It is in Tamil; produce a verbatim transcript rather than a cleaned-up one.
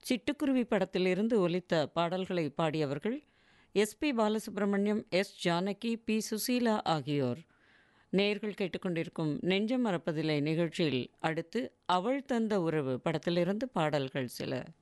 சிட்டுக்குருவி படத்திலிருந்து ஒலித்த பாடல்களை பாடியவர்கள் SP Balasubramaniam, S Janaki, B Susheela ஆகியோர். நேயர்கள் கேட்டுக்கொண்டிருக்கும் நெஞ்சம் மறப்பதில்லை நிகழ்ச்சியில் அடுத்து அவள் தந்த உறவு படத்திலிருந்து பாடல்கள் சில.